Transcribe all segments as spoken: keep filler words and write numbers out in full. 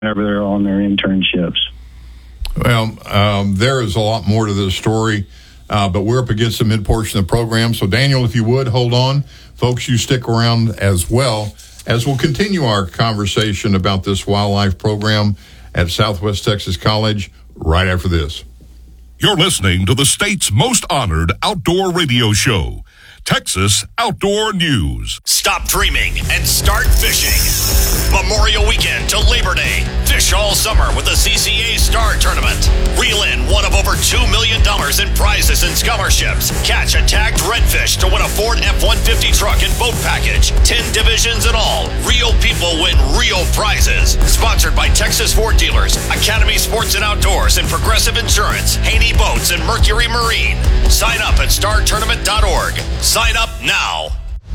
whenever they're on their internships. Well, um, there is a lot more to this story, uh, but we're up against the mid-portion of the program. So, Daniel, if you would, hold on. Folks, you stick around as well as we'll continue our conversation about this wildlife program at Southwest Texas College right after this. You're listening to the state's most honored outdoor radio show, Texas Outdoor News. Stop dreaming and start fishing. Memorial Weekend to Labor Day. Fish all summer with the C C A Star Tournament. Reel in one of over two million dollars in prizes and scholarships. Catch a tagged redfish to win a Ford F one fifty truck and boat package. Ten divisions in all. Real people win real prizes. Sponsored by Texas Ford Dealers, Academy Sports and Outdoors, and Progressive Insurance, Haney Boats, and Mercury Marine. Sign up at star tournament dot org. Sign up now.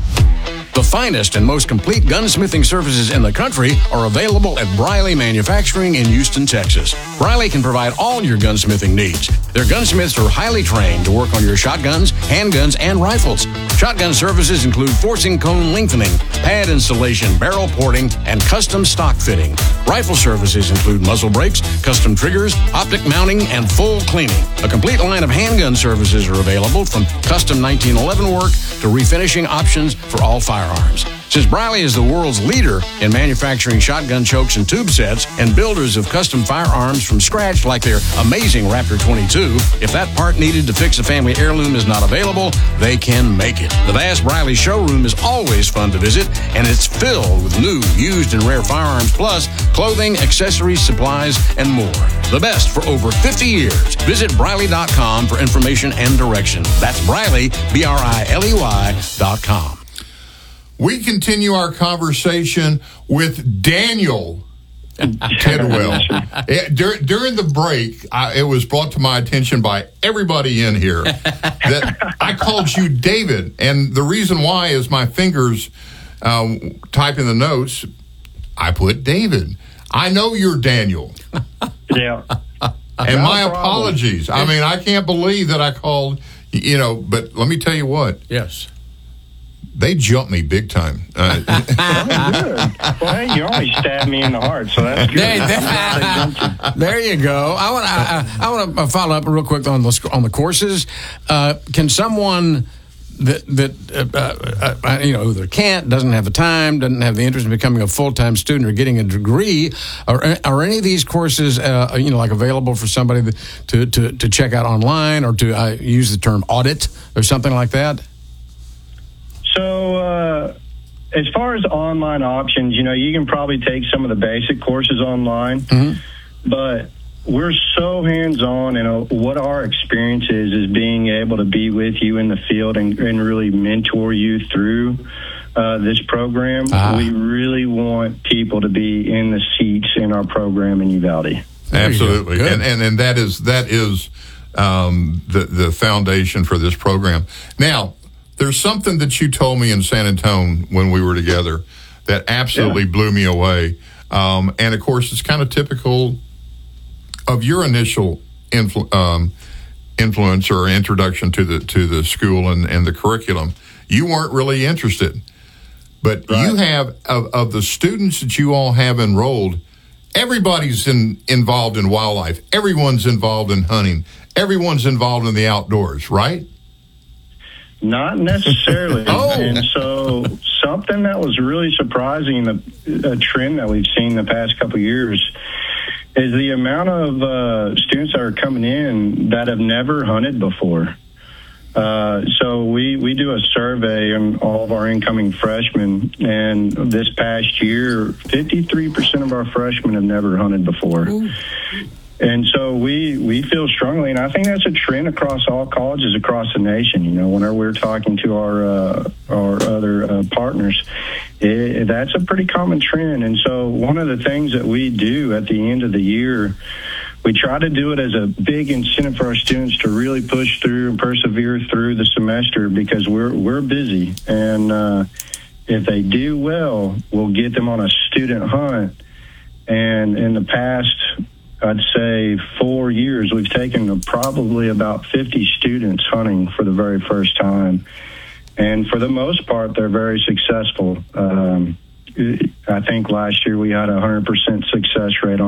The finest and most complete gunsmithing services in the country are available at Briley Manufacturing in Houston, Texas. Briley can provide all your gunsmithing needs. Their gunsmiths are highly trained to work on your shotguns, handguns, and rifles. Shotgun services include forcing cone lengthening, pad installation, barrel porting, and custom stock fitting. Rifle services include muzzle brakes, custom triggers, optic mounting, and full cleaning. A complete line of handgun services are available, from custom nineteen eleven work to refinishing options for all firearms. Since Briley is the world's leader in manufacturing shotgun chokes and tube sets, and builders of custom firearms from scratch like their amazing Raptor twenty-two, if that part needed to fix a family heirloom is not available, they can make it. The vast Briley showroom is always fun to visit, and it's filled with new, used, and rare firearms, plus clothing, accessories, supplies, and more. The best for over fifty years. Visit Briley dot com for information and direction. That's Briley, B R I L E Y dot com. We continue our conversation with Daniel Tidwell. Dur- during the break, I, it was brought to my attention by everybody in here that I called you David. And the reason why is my fingers um, typing the notes, I put David. I know you're Daniel. Yeah. And my apologies. I mean, I can't believe that I called, you know, but let me tell you what. Yes. They jumped me big time. Uh, oh, good. Well, hey, you always stab me in the heart, so that's good. There, there, there you go. I want I, I want to follow up real quick on the on the courses. Uh, can someone that that uh, uh, you know either can't, doesn't have the time, doesn't have the interest in becoming a full time student or getting a degree, are are any of these courses uh, you know like available for somebody to to to check out online, or to uh, use the term audit or something like that? So, uh, as far as online options, you know, you can probably take some of the basic courses online, mm-hmm. but we're so hands-on, and uh, what our experience is, is being able to be with you in the field and, and really mentor you through uh, this program. Ah. We really want people to be in the seats in our program in Uvalde. Absolutely. And, and and that is, that is um, the, the foundation for this program. Now, there's something that you told me in San Antonio when we were together that absolutely yeah. blew me away. Um, and, of course, it's kind of typical of your initial influ- um, influence or introduction to the to the school and, and the curriculum. You weren't really interested. But right. you have, of, of the students that you all have enrolled, everybody's in, involved in wildlife. Everyone's involved in hunting. Everyone's involved in the outdoors, right? Not necessarily. oh. And so something that was really surprising, the, a trend that we've seen the past couple of years, is the amount of uh, students that are coming in that have never hunted before. Uh, so we, we do a survey on all of our incoming freshmen, and this past year, fifty-three percent of our freshmen have never hunted before. Ooh. And so we, we feel strongly, and I think that's a trend across all colleges across the nation. You know, whenever we're talking to our uh, our other uh, partners, it, that's a pretty common trend. And so one of the things that we do at the end of the year, we try to do it as a big incentive for our students to really push through and persevere through the semester, because we're we're busy. And uh, if they do well, we'll get them on a student hunt. And in the past, I'd say four years, we've taken probably about fifty students hunting for the very first time. And for the most part, they're very successful. Um, I think last year we had a one hundred percent success rate on